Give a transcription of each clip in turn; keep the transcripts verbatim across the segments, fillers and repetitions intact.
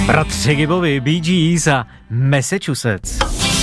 Bratři Gibbovi, Bee Gees a Massachusetts.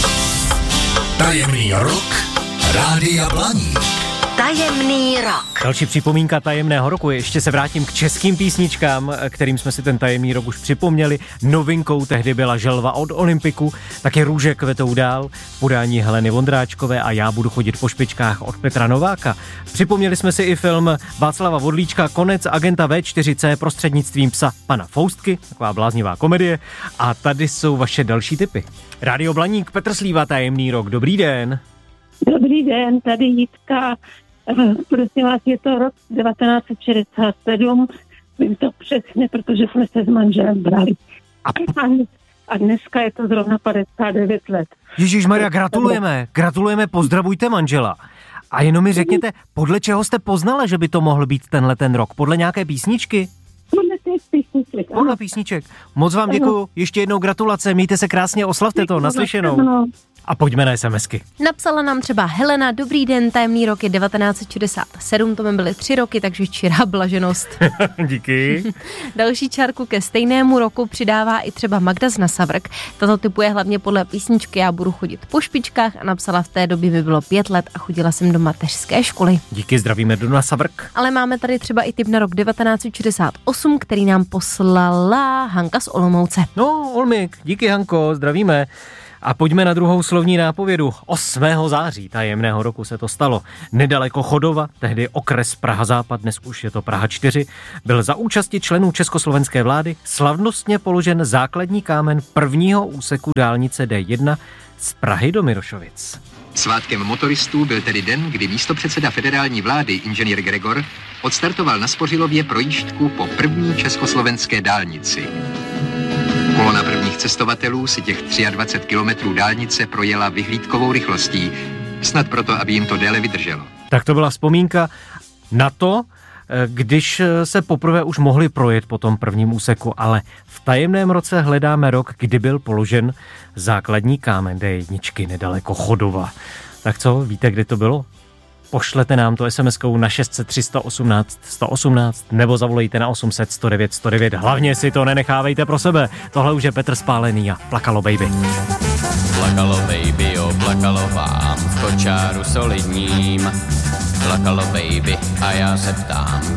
Tajemný rok Rádia Blaník. Tajemný rok. Další připomínka tajemného roku. Ještě se vrátím k českým písničkám, kterým jsme si ten tajemný rok už připomněli. Novinkou tehdy byla Želva od Olympiku, také Růže kvetou dál, v podání Heleny Vondráčkové a Já budu chodit po špičkách od Petra Nováka. Připomněli jsme si i film Václava Vodlíčka Konec agenta vé čtyři cé prostřednictvím psa pana Foustky, taková bláznivá komedie. A tady jsou vaše další tipy. Rádio Blaník, Petr Slíva, tajemný rok. Dobrý den. Dobrý den, tady Jitka. Prosím vás, je to rok devatenáct set šedesát sedm, vím to přesně, protože jsme se s manželem brali. A, a dneska je to zrovna padesát devět let. Ježišmarja, gratulujeme, gratulujeme, pozdravujte manžela. A jenom mi řekněte, podle čeho jste poznala, že by to mohl být tenhle ten rok? Podle nějaké písničky? Podle těch písniček. Podle písniček. Moc vám děkuju, ještě jednou gratulace, mějte se krásně, oslavte to, naslyšenou. A pojďme na SMSky. Napsala nám třeba Helena, dobrý den, tajemný rok je devatenáct set šedesát sedm, to mi byly tři roky, takže čirá blaženost. Díky. Další čárku ke stejnému roku přidává i třeba Magda z Nasavrk. Tato typuje hlavně podle písničky Já budu chodit po špičkách a napsala, v té době mi bylo pět let a chodila jsem do mateřské školy. Díky, zdravíme do Nasavrk. Ale máme tady třeba i tip na rok devatenáct set šedesát osm, který nám poslala Hanka z Olomouce. No, Olmik, díky Hanko, zdravíme. A pojďme na druhou slovní nápovědu. osmého září tajemného roku se to stalo. Nedaleko Chodova, tehdy okres Praha Západ, dnes už je to Praha čtyři, byl za účasti členů československé vlády slavnostně položen základní kámen prvního úseku dálnice D jedna z Prahy do Mirošovic. Svátkem motoristů byl tedy den, kdy místopředseda federální vlády inženýr Gregor odstartoval na Spořilově projížďku po první československé dálnici. Kolona prvních cestovatelů si těch dvacet tři kilometrů dálnice projela vyhlídkovou rychlostí, snad proto, aby jim to déle vydrželo. Tak to byla vzpomínka na to, když se poprvé už mohli projet po tom prvním úseku, ale v tajemném roce hledáme rok, kdy byl položen základní kámen D jedna nedaleko Chodova. Tak co, víte, kdy to bylo? Pošlete nám to es em eskou na šest set tři sto osmnáct sto osmnáct nebo zavolejte na osm set sto devět sto devět. Hlavně si to nenechávejte pro sebe. Tohle už je Petr Spálený a Plakalo baby. Plakalo baby, jo, plakalo vám v kočáru solidním. Plakalo baby a já se ptám,